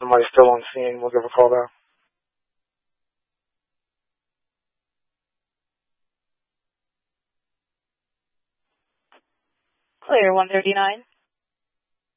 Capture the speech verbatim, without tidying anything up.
somebody's still on scene, we'll give a call back. Clear one thirty-nine.